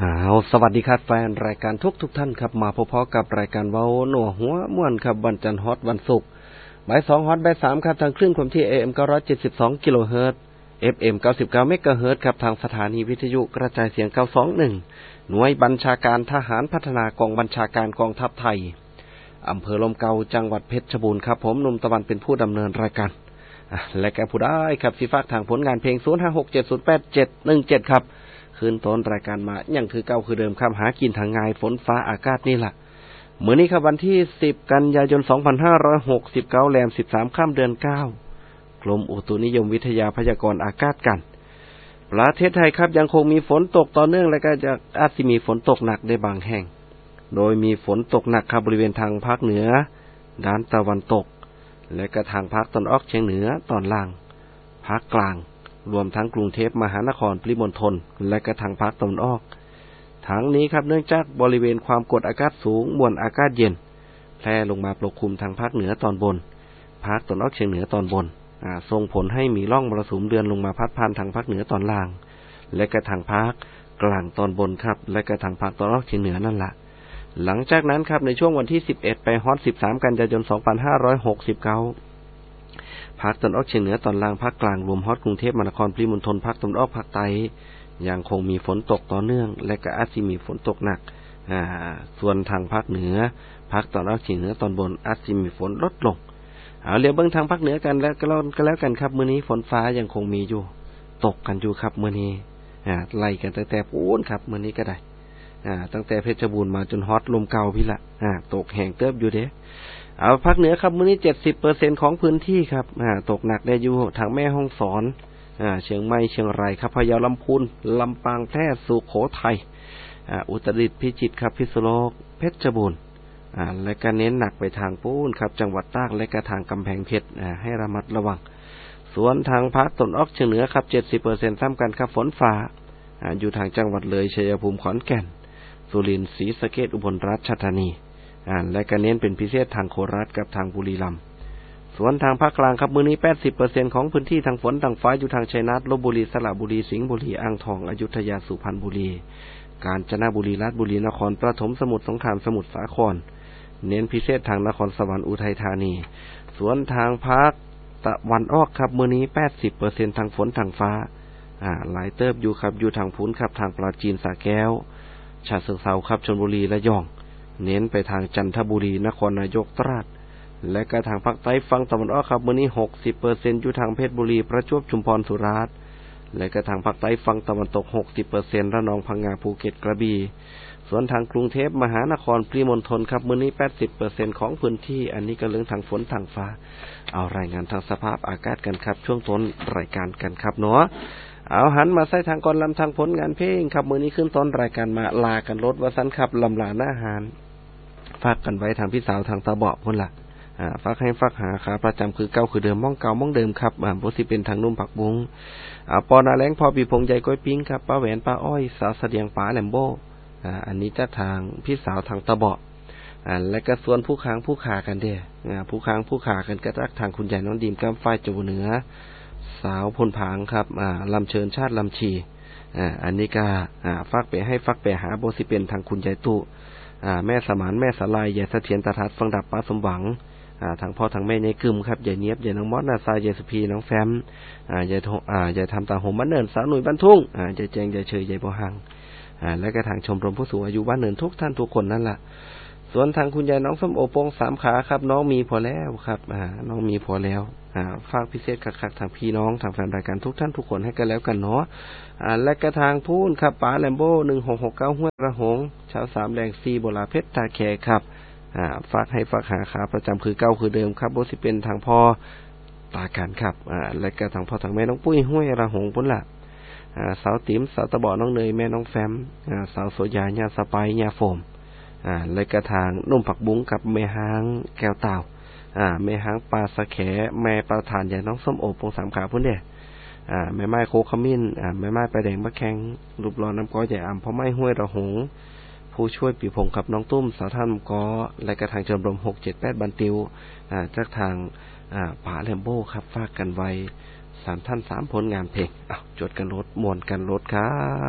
สวัสดีครับแฟนรายการทุกท่านครับมาพบกับรายการเว้าหนัวหัวม่วนครับวันจันทร์ฮอตวันศุกร์บ่าย2ฮอตบ่าย3ครับทางคลื่นความถี่ AM 972กิโลเฮิรตซ์ FM 99เมกะเฮิรตซ์ครับทางสถานีวิทยุกระจายเสียง921หน่วยบัญชาการทหารพัฒนากองบัญชาการกองทัพไทยอำเภอลมเก่าจังหวัดเพชรบูรณ์ครับผมหนุ่มตะวันเป็นผู้ดำเนินรายการและแกผู้ได้ครับสิฝากทางผลงานเพลง0567087717ครับคืนต้นรายการมาอย่างคือเก่าคือเดิมครับหากินทางง่ายฝนฟ้าอากาศนี่แหละมื้อนี้ครับวันที่10กันยายน2569แรม13ค่ำเดือน9กรมอุตุนิยมวิทยาพยากรณ์อากาศกันประเทศไทยครับยังคงมีฝนตกต่อเนื่องและก็จะอาจสิมีฝนตกหนักได้บางแห่งโดยมีฝนตกหนักครับบริเวณทางภาคเหนือด้านตะวันตกและก็ทางภาคตะวันออกเฉียงเหนือตอนล่างภาคกลางรวมทั้งกรุงเทพมหานครปริมณฑลและก็ทางภาคตะวันออกทั้งนี้ครับเนื่องจากบริเวณความกดอากาศสูงมวลอากาศเย็นแผ่ลงมาปกคลุมทางภาคเหนือตอนบนภาคตะวันออกเฉียงเหนือตอนบนส่งผลให้มีร่องมรสุมเดือนลงมาพัดผ่านทางภาคเหนือตอนล่างและก็ทางภาคกลางตอนบนครับและก็ทางภาคตะวันออกเฉียงเหนือนั่นแหละหลังจากนั้นครับในช่วงวันที่11ไปฮอด13กันยายน2569ภาคตะวันออกเฉียงเหนือตอนล่างภาคกลางรวมฮอดกรุงเทพมหานครปริมณฑลภาคตะวันออกภาคใต้ยังคงมีฝนตกต่อเนื่องและก็อาจสิมีฝนตกหนักส่วนทางภาคเหนือภาคตะวันออกเฉียงเหนือตอนบนอาจสิมีฝนลดลงเรียกเบิ่งทางภาคเหนือกันแล้วก็แล้วกันครับมื้อนี้ฝนฟ้ายังคงมีอยู่ตกกันอยู่ครับมื้อนี้ไล่กันตั้งแต่ปูนครับมื้อนี้ก็ได้ตั้งแต่เพชรบูรณ์มาจนฮอดลมเก่าพี่ละตกแห้งเติบอยู่เด้ภาคเหนือครับมื้อนี้ 70% ของพื้นที่ครับตกหนักได้อยู่ทางแม่ฮ่องสอนเชียงใหม่เชียงรายครับพะเยาลำพูนลำปางแพร่สุโขทัยอุตรดิตถ์พิจิตรครับพิษณุโลกเพชรบูรณ์และก็เน้นหนักไปทางปูนครับจังหวัดตากและก็ทางกำแพงเพชรให้ระมัดระวังส่วนทางภาคตะวันออกเฉียงเหนือครับ 70% ซ้ำกันครับฝนฟ้าอยู่ทางจังหวัดเลยชัยภูมิขอนแก่นสุรินทร์ศรีสะเกษอุบลราชธานีและก็เน้นเป็นพิเศษทางโคราชกับทางบุรีรัมย์ส่วนทางภาคกลางครับมื้อนี้ 80% ของพื้นที่ทางฝนทางฟ้าอยู่ทางชัยนาทลพบุรีสระบุรีสิงห์บุรีอ่างทองอยุธยาสุพรรณบุรีกาญจนบุรีราชบุรีนครปฐมสมุทรสงครามสมุทรสาครเน้นพิเศษทางนครสวรรค์อุทัยธานีส่วนทางภาคตะวันออกครับมื้อนี้ 80% ทางฝนทางฟ้าหลายเติบอยู่ครับอยู่ทางพุ้นครับทางปราจีนสระแก้วฉะเชิงเทราครับชลบุรีระยองเน้นไปทางจันทบุรีนครนายกตราดและก็ทางภาคใต้ฝั่งตะวันออกครับมื้อนี้ 60% อยู่ทางเพชรบุรีประจวบชุมพรสุราษฎร์และก็ทางภาคใต้ฝั่งตะวันตก 60% ระนองพังงาภูเก็ตกระบี่ส่วนทางกรุงเทพมหานครปริมณฑลครับมื้อนี้ 80% ของพื้นที่อันนี้ก็เรื่องทางฝนทางฟ้าเอารายงานทางสภาพอากาศกันครับช่วงต้นรายการกันครับเนาะเอาหันมาใส่ทางก่อนลำทางผลงานเพลงครับมื้อนี้ขึ้นต้นรายการมาลากันรถว่าซั่นครับลำลาหน้าอาหารฝากกันไว้ทางพี่สาวทางตาเบาะพุ่นล่ะฝากให้ฝากหาขาประจำคือเก่าคือเดิมม่องเก่าม่องเดิมครับบ่สิเป็นทางนุ่มผักบุ้งปอนาแรงพอปีพงใหญ่ก้อยปิ้งครับป้าแหวนป้าอ้อยสาวเสดียงป๋าแหลมโบอันนี้จะทางพี่สาวทางตาเบาะและก็ส่วนผู้ค้างผู้ขากันเด้ผู้ค้างผู้ขากันก็จากทางคุณใหญ่น้องดีมกำฝ้ายจูเหนือสาวพลผางครับลำเชิญชาติลำชีอันนี้ก็ฝากไปให้ฝากไปหาบ่สิเป็นทางคุณใหญ่ตุแม่สมานแม่สลายยายเสถียรตาทัดฟังดับป้าสมหวังทางพ่อทางแม่ยายกึมครับยายเนียบยายน้องมอดนาซายายสุพีน้องแฟมยายทำตาหมบ้านเนินสาวหนุ่ยบ้านทุ่งยายแจงยายเฉยยายบ่หังและก็ทางชมรมผู้สูงอายุบ้านเนินทุกท่านทุกคนนั่นล่ะส่วนทางคุณยายน้องส้มโอโปงสามขาครับน้องมีพอแล้วครับน้องมีพอแล้วฝากพิเศษคักๆทางพี่น้องทางแฟนรายการทุกท่านทุกคนให้กันแล้วกันเนาะและก็ทางพูนครับป๋าแลมโบ้1669ห้วยระหงชาว3แรง4โบราเพชรตาแขครับฝากให้ฝากหาขาประจำคือเก่าคือเดิมครับบ่สิเป็นทางพ่อตากันครับและก็ทางพ่อทางแม่น้องปุ้ยห้วยระหงพุ่นล่ะสาวติ๋มสาวตะเบาะน้องเนยแม่น้องแฟมสาวโสยาญาสไปญาโฟมและก็ทางนุ่มผักบุ้งกับแม่หางแก้วเต่าแม่หางปลาสะแขแม่ปลาฐานใหญ่น้องส้มโอปงสามขาพุ่นเด้แม่ไม้โคขมิ้นแม่ไม้ปลาแดงมะแข้งรูปหล่อน้ำก้อยใหญ่พ่อไม้ห้วยระหงผู้ช่วยปีพงกับน้องตุ้มสาวท่านก้อและก็ทางชมรม678บันติวจากทางป๋าแลมโบ้ครับฝากกันไว้3ท่าน3ผลงานเพลงจดกันรถมวนกันรถครับ